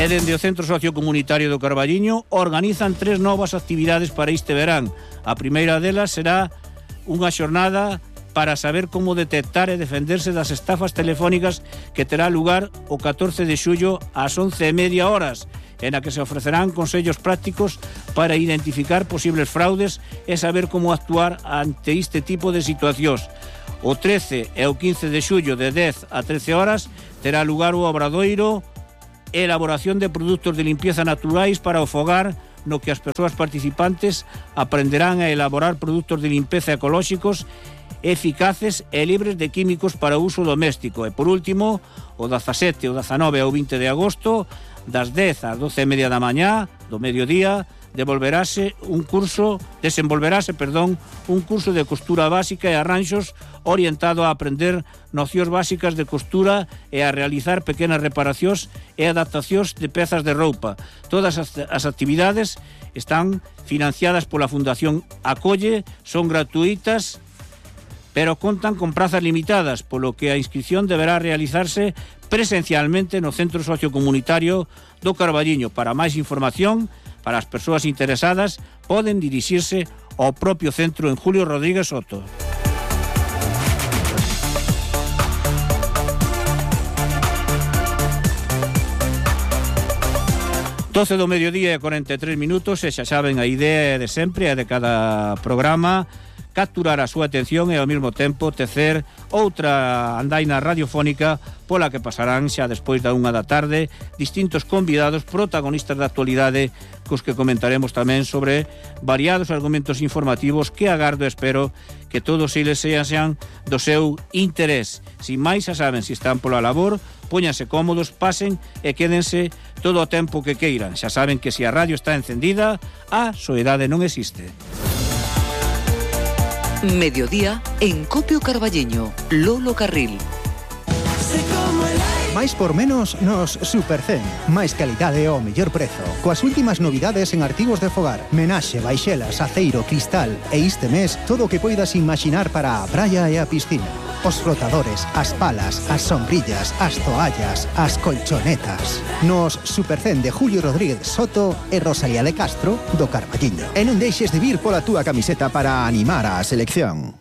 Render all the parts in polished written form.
E dende o Centro Sociocomunitario do Carballiño organizan 3 novas actividades para este verán. A primeira delas será unha xornada para saber como detectar e defenderse das estafas telefónicas que terá lugar o 14 de xullo ás 11:30 en a que se ofrecerán consellos prácticos para identificar posibles fraudes e saber como actuar ante este tipo de situacións. O 13 e o 15 de xullo de 10 a 13 horas terá lugar o obradoiro elaboración de produtos de limpieza naturais para o fogar, no que as persoas participantes aprenderán a elaborar produtos de limpeza ecolóxicos eficaces e libres de químicos para uso doméstico. E por último, o 17, o 19 e o 20 de agosto, das 10 ás 12:30 da mañá do mediodía, desenvolverase un curso de costura básica e arranxos orientado a aprender nocións básicas de costura e a realizar pequenas reparacións e adaptacións de pezas de roupa. Todas as actividades están financiadas pola Fundación Acolle, son gratuitas, pero contan con prazas limitadas, polo que a inscripción deberá realizarse presencialmente no Centro Sociocomunitario do Carballiño. Para máis información, para as persoas interesadas, poden dirixirse ao propio centro en Julio Rodríguez Soto. Doce do mediodía e 43 minutos, e xa saben, a idea de sempre, a de cada programa, capturar a súa atención e ao mesmo tempo tecer outra andaina radiofónica pola que pasarán xa despois da 1 da tarde distintos convidados protagonistas da actualidade cos que comentaremos tamén sobre variados argumentos informativos que agardo e espero que todos eles sean do seu interés. Sin máis, xa saben, se están pola labor, póñanse cómodos, pasen e quédense todo o tempo que queiran. Xa saben que se a radio está encendida, a soidade non existe. Mediodía en Copio Carballiño, Lolo Carril. Máis por menos nos Supercen. Máis calidade ao mellor prezo. Coas últimas novidades en artigos de fogar. Menaxe, baixelas, aceiro, cristal. E este mes, todo o que poidas imaginar para a praia e a piscina. Os flotadores, as palas, as sombrillas, as toallas, as colchonetas. Nos Supercen de Julio Rodríguez Soto e Rosalía de Castro do Carballiño. E non deixes de vir pola túa camiseta para animar a selección.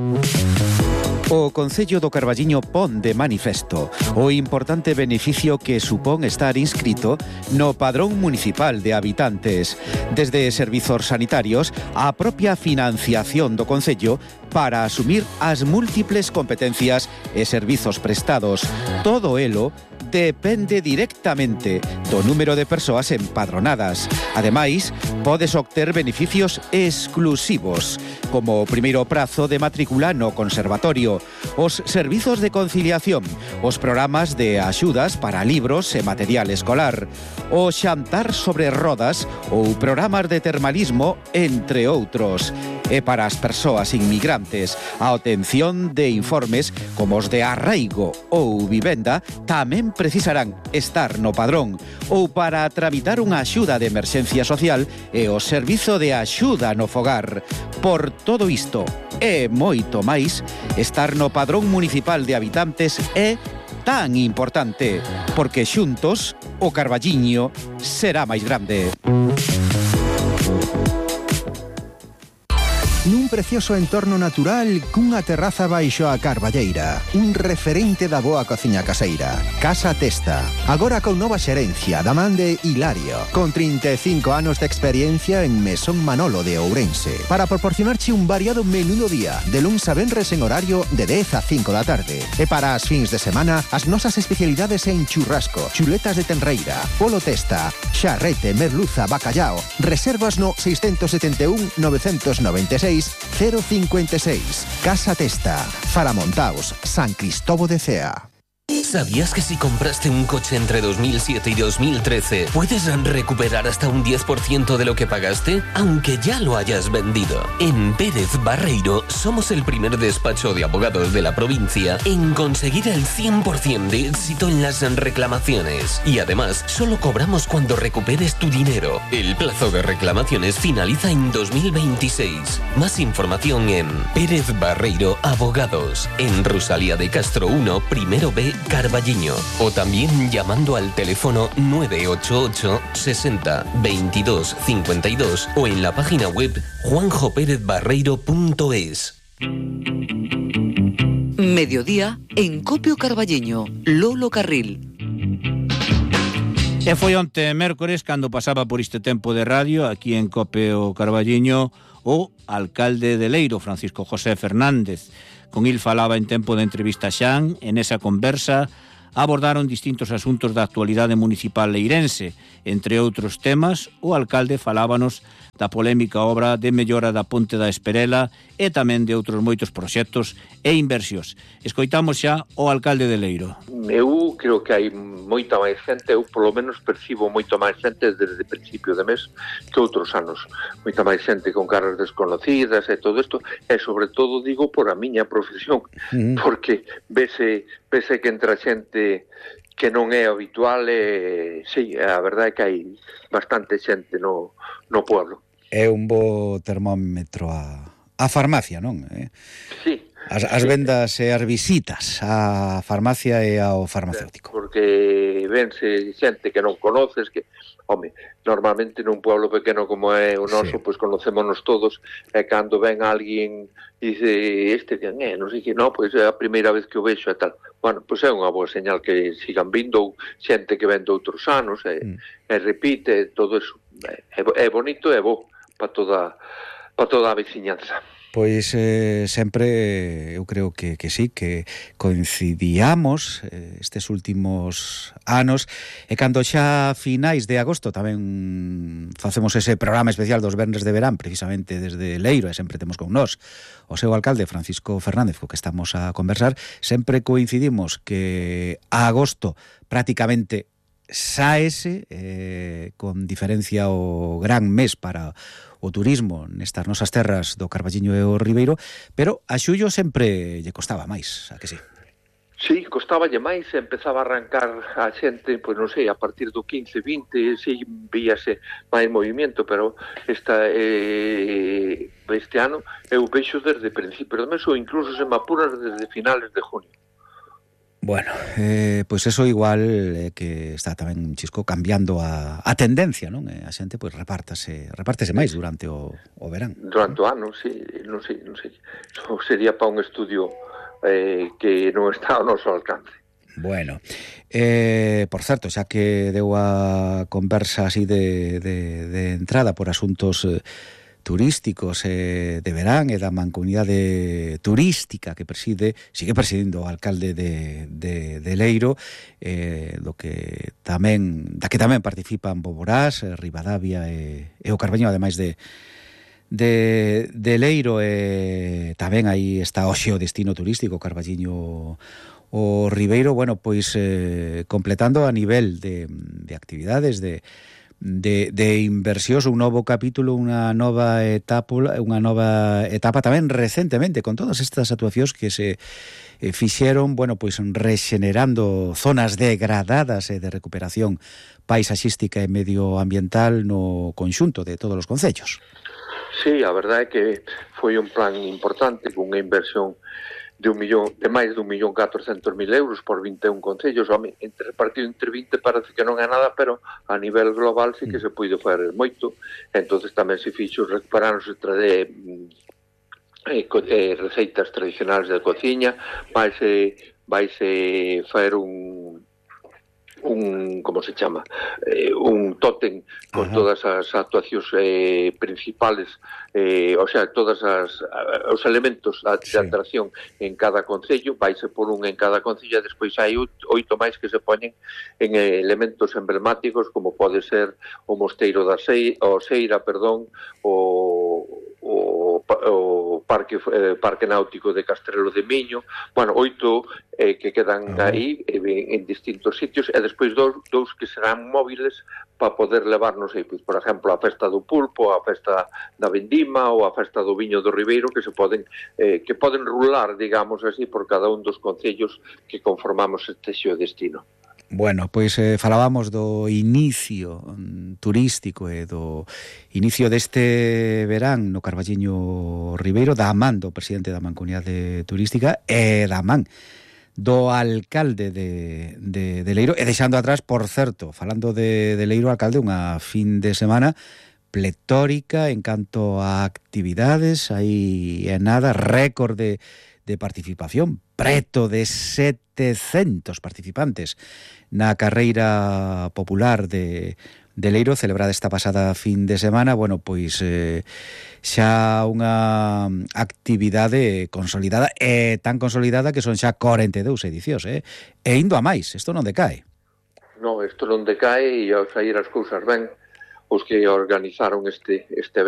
O Concello do Carballiño pon de manifesto o importante beneficio que supón estar inscrito no Padrón Municipal de Habitantes, desde servizos sanitarios á propia financiación do Concello para asumir as múltiples competencias e servizos prestados. Todo elo depende directamente do número de persoas empadronadas. Ademais, podes obter beneficios exclusivos, como o primeiro prazo de matrícula no conservatorio, os servizos de conciliación, os programas de axudas para libros e material escolar, o xantar sobre rodas ou programas de termalismo, entre outros. E para as persoas inmigrantes, a obtención de informes como os de arraigo ou vivenda tamén precisarán estar no padrón, ou para tramitar unha axuda de emerxencia social e o servizo de axuda no fogar. Por todo isto e moito máis, estar no Padrón Municipal de Habitantes é tan importante, porque xuntos o Carballiño será máis grande. Nun precioso entorno natural cunha terraza baixo a carballeira, un referente da boa cociña caseira. Casa Testa, agora con nova xerencia da man de Hilario, con 35 anos de experiencia en Mesón Manolo de Ourense, para proporcionarche un variado menú do día, de luns a venres en horario de 10 a 5 da tarde. E para as fins de semana, as nosas especialidades en churrasco, chuletas de tenreira, polo testa, xarrete, merluza, bacallao. Reservas no 671 996 056. Casa Testa, Faramontaos, San Cristóbal de Cea. ¿Sabías que si compraste un coche entre 2007 y 2013 puedes recuperar hasta un 10% de lo que pagaste, aunque ya lo hayas vendido? En Pérez Barreiro somos el primer despacho de abogados de la provincia en conseguir el 100% de éxito en las reclamaciones. Y además, solo cobramos cuando recuperes tu dinero. El plazo de reclamaciones finaliza en 2026. Más información en Pérez Barreiro Abogados, en Rosalía de Castro 1, primero B, Carballiño o también llamando al teléfono 988 60 22 52 o en la página web juanjoperezbarreiro.es. Mediodía en Copio Carballiño, Lolo Carril. E foi onte mércores cando pasaba por este tempo de radio aquí en Copio Carballiño o alcalde de Leiro, Francisco José Fernández. Con il falaba en tempo de entrevista Xan. En esa conversa abordaron distintos asuntos da actualidade municipal leirense. Entre outros temas, o alcalde falábanos da polémica obra de mellora da Ponte da Esperela e tamén de outros moitos proxectos e inversións. Escoitamos xa o alcalde de Leiro. Eu creo que hai moita máis xente, eu polo menos percibo moita máis xente desde o principio de mes que outros anos. Moita máis xente con caras desconocidas e todo isto, e sobre todo digo por a miña profesión, porque vese que entra xente que non é habitual e, sí, a verdade é que hai bastante xente no pueblo. É un bo termómetro a farmacia, non? Sí. As vendas e as visitas á farmacia e ao farmacéutico. Porque vense xente que non conoces, que, home, normalmente nun pueblo pequeno como é o noso, pois conocémonos todos, e cando ven alguén e dice, non sei que, non, pois é a primeira vez que o vexo e tal. Bueno, pois é unha boa señal que sigan vindo xente que ven de outros anos e repite, todo eso. É bonito e bo para toda a veciñanza. Pois sempre eu creo que sí, que coincidíamos estes últimos anos, e cando xa finais de agosto tamén facemos ese programa especial dos Venres de Verán, precisamente desde Leiro, e sempre temos con nós o seu alcalde Francisco Fernández, co que estamos a conversar. Sempre coincidimos que a agosto prácticamente saese, con diferencia o gran mes para o turismo nestas nosas terras do Carballiño e o Ribeiro, pero a xullo sempre lle costaba máis, a que sí? Sí, costaballe máis, empezaba a arrancar a xente, pois non sei, a partir do 15, 20, sí, víase máis movimento, pero este ano eu vexo desde principio do mes ou incluso se me apuras desde finales de junio. Bueno, pois eso igual que está tamén un chisco cambiando a tendencia, non? A xente pois repártese máis durante o verán. Durante o ano, sí, non sei. Eso sería para un estudio que non está ao noso alcance. Bueno, por certo, xa que deu a conversa así de entrada por asuntos turísticos de verán e da mancomunidade turística que sigue presidindo o alcalde de Leiro, da que tamén participan Boborás, Ribadavia e o Carballiño, ademais de Leiro, tamén aí está hoxe o destino turístico Carballiño o Ribeiro. Bueno, pois completando a nivel de actividades, de inversións, un novo capítulo, unha nova etapa tamén recentemente, con todas estas actuacións que se fixeron, bueno, pois rexenerando zonas degradadas e de recuperación paisaxística e medioambiental no conxunto de todos os concellos. Sí, a verdade é que foi un plan importante, con unha inversión de máis de 1.400.000 euros por 21 concellos. Home, repartido entre 20 parece que non é nada, pero a nivel global sí que se puide fazer moito. Entonces tamén se fixo recuperarse receitas tradicionais de cociña, vaise fazer un como se chama, un tótem con todas as actuacións principales, o sea, todos os elementos de atracción en cada concello. Vaise por un en cada concello, e despois hai 8 máis que se poñen en elementos emblemáticos, como pode ser o Mosteiro da Seira, o Parque Náutico de Castrelo de Miño. Bueno, 8 que quedan aí en distintos sitios, e despois dous que serán móviles para poder levar, non sei, pois, por exemplo, a festa do pulpo, a festa da vendima ou a festa do viño do Ribeiro, que poden rular, digamos así, por cada un dos concellos que conformamos este xeodestino. Bueno, pois falábamos do inicio turístico e do inicio deste verán no Carballiño Ribeiro, da man do presidente da Mancomunidade Turística e da man do alcalde de Leiro, e deixando atrás, por certo, falando de Leiro, alcalde, unha fin de semana pletórica en canto a actividades, aí é nada, récord de participación, preto de 700 participantes na carreira popular de Leiro, celebrada esta pasada fin de semana. Bueno, pois xa unha actividade consolidada, e tan consolidada que son xa 42 edicións, e indo a máis, isto non decae. Non, isto non decae, e ao sair as cousas ben, os que organizaron este